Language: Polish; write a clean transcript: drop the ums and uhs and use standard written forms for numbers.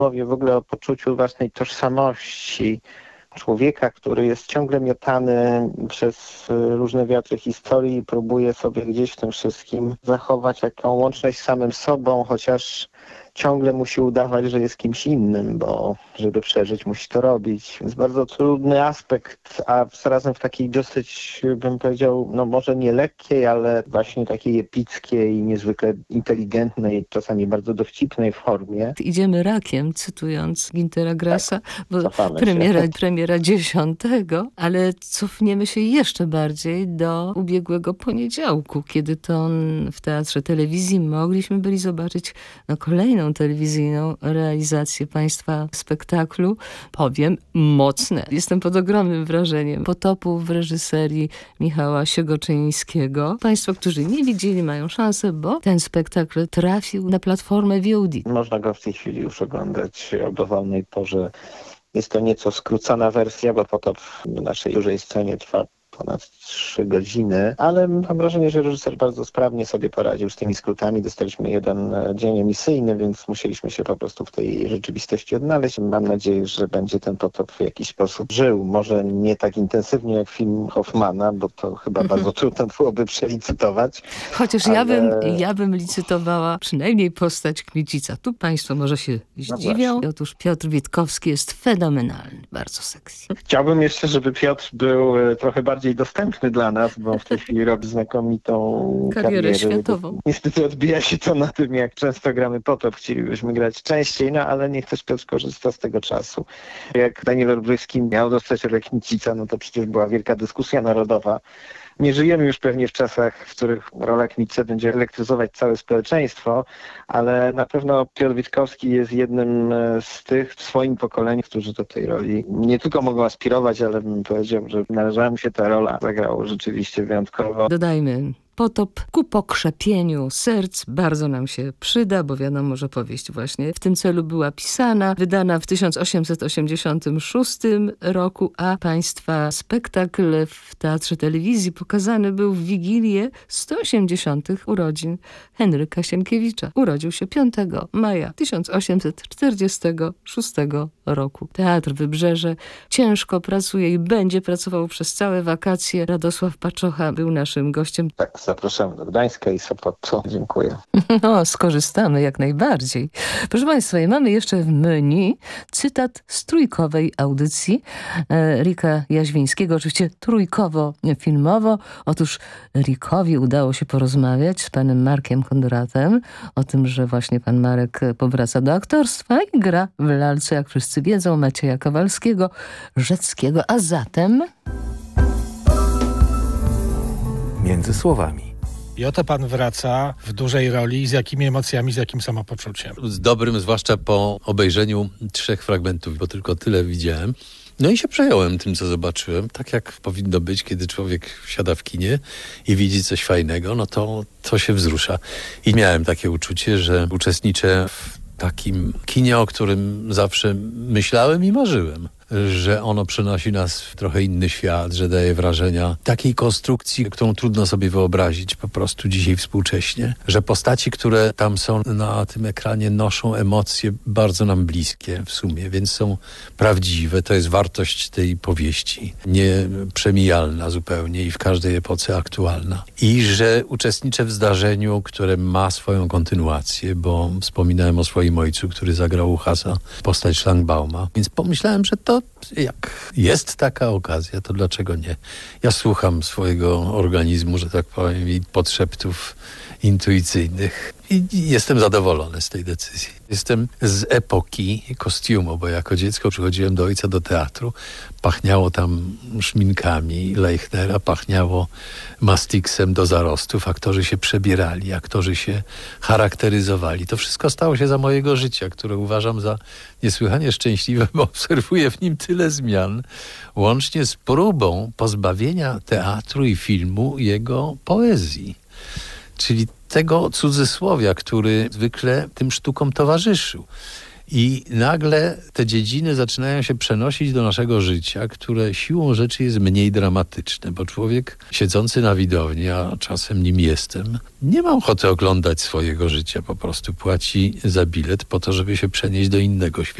Mówię w ogóle o poczuciu własnej tożsamości człowieka, który jest ciągle miotany przez różne wiatry historii i próbuje sobie gdzieś w tym wszystkim zachować taką łączność z samym sobą, chociaż ciągle musi udawać, że jest kimś innym, bo żeby przeżyć, musi to robić. Więc bardzo trudny aspekt, a zarazem w takiej dosyć, bym powiedział, no może nie lekkiej, ale właśnie takiej epickiej, niezwykle inteligentnej, czasami bardzo dowcipnej formie. Idziemy rakiem, cytując Güntera Grassa, bo premiera 10, ale cofniemy się jeszcze bardziej do ubiegłego poniedziałku, kiedy to w Teatrze Telewizji mogliśmy byli zobaczyć kolejną telewizyjną realizację państwa spektaklu. Powiem, mocne. Jestem pod ogromnym wrażeniem Potopu w reżyserii Michała Siegoczyńskiego. Państwo, którzy nie widzieli, mają szansę, bo ten spektakl trafił na platformę VOD. Można go w tej chwili już oglądać o dowolnej porze. Jest to nieco skrócona wersja, bo Potop w naszej dużej scenie trwa ponad 3 godziny, ale mam wrażenie, że reżyser bardzo sprawnie sobie poradził z tymi skrótami. Dostaliśmy jeden dzień emisyjny, więc musieliśmy się po prostu w tej rzeczywistości odnaleźć. Mam nadzieję, że będzie ten Potop w jakiś sposób żył. Może nie tak intensywnie jak film Hoffmana, bo to chyba bardzo trudno byłoby przelicytować. Chociaż ja bym licytowała przynajmniej postać Kmicica. Tu państwo może się zdziwią. Otóż Piotr Witkowski jest fenomenalny, bardzo sexy. Chciałbym jeszcze, żeby Piotr był trochę bardziej dostępny dla nas, bo w tej chwili robi znakomitą karierę światową. Niestety odbija się to na tym, jak często gramy Potop. Chcielibyśmy grać częściej, no ale niech też Piotr korzysta z tego czasu. Jak Daniel Olbrychski miał dostać rolę Kmicica, no to przecież była wielka dyskusja narodowa. Nie żyjemy już pewnie w czasach, w których rola Kmicica będzie elektryzować całe społeczeństwo, ale na pewno Piotr Witkowski jest jednym z tych w swoim pokoleniu, którzy do tej roli nie tylko mogą aspirować, ale bym powiedział, że należała mu się ta rola. Zagrał rzeczywiście wyjątkowo. Dodajmy, Potop ku pokrzepieniu serc bardzo nam się przyda, bo wiadomo, że powieść właśnie w tym celu była pisana, wydana w 1886 roku, a państwa spektakl w Teatrze Telewizji pokazany był w Wigilię 180. urodzin Henryka Sienkiewicza. Urodził się 5 maja 1846 roku. Teatr Wybrzeże ciężko pracuje i będzie pracował przez całe wakacje. Radosław Paczocha był naszym gościem. Tak, zapraszamy do Gdańska i Sopotu. Dziękuję. No, skorzystamy jak najbardziej. Proszę Państwa, i mamy jeszcze w menu cytat z trójkowej audycji Rika Jaźwińskiego, oczywiście trójkowo-filmowo. Otóż Rikowi udało się porozmawiać z panem Markiem Kondratem o tym, że właśnie pan Marek powraca do aktorstwa i gra w lalce, jak wszyscy wiedzą, Macieja Kowalskiego, Rzeckiego, a zatem... Między słowami. I oto pan wraca w dużej roli. Z jakimi emocjami, z jakim samopoczuciem? Z dobrym, zwłaszcza po obejrzeniu 3 fragmentów, bo tylko tyle widziałem. No i się przejąłem tym, co zobaczyłem. Tak jak powinno być, kiedy człowiek siada w kinie i widzi coś fajnego, no to się wzrusza. I miałem takie uczucie, że uczestniczę w takim kinie, o którym zawsze myślałem i marzyłem. Że ono przenosi nas w trochę inny świat, że daje wrażenia takiej konstrukcji, którą trudno sobie wyobrazić po prostu dzisiaj współcześnie. Że postaci, które tam są na tym ekranie, noszą emocje bardzo nam bliskie w sumie, więc są prawdziwe. To jest wartość tej powieści. Nieprzemijalna zupełnie i w każdej epoce aktualna. I że uczestniczę w zdarzeniu, które ma swoją kontynuację, bo wspominałem o swoim ojcu, który zagrał u Hasa postać Szlangbauma. Więc pomyślałem, że to jak jest taka okazja, to dlaczego nie? Ja słucham swojego organizmu, że tak powiem, i podszeptów intuicyjnych i jestem zadowolony z tej decyzji. Jestem z epoki kostiumu, bo jako dziecko przychodziłem do ojca do teatru, pachniało tam szminkami Leichnera, pachniało mastiksem do zarostów, aktorzy się przebierali, aktorzy się charakteryzowali. To wszystko stało się za mojego życia, które uważam za niesłychanie szczęśliwe, bo obserwuję w nim tyle zmian, łącznie z próbą pozbawienia teatru i filmu jego poezji. Czyli tego cudzysłowia, który zwykle tym sztukom towarzyszył. I nagle te dziedziny zaczynają się przenosić do naszego życia, które siłą rzeczy jest mniej dramatyczne, bo człowiek siedzący na widowni, a czasem nim jestem, nie ma ochoty oglądać swojego życia, po prostu płaci za bilet po to, żeby się przenieść do innego świata.